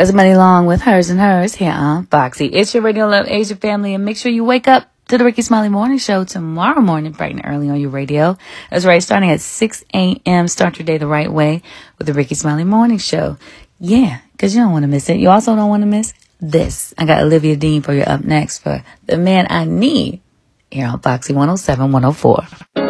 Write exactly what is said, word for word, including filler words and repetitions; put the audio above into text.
That's Money Long with Hers and Hers here on Foxy. It's your Radio Love Asia family, and make sure you wake up to the Ricky Smiley Morning Show tomorrow morning, bright and early on your radio. That's right, starting at six a.m. Start your day the right way with the Ricky Smiley Morning Show. Yeah, because you don't want to miss it. You also don't want to miss this. I got Olivia Dean for you up next for The Man I Need here on Foxy one oh seven, one oh four.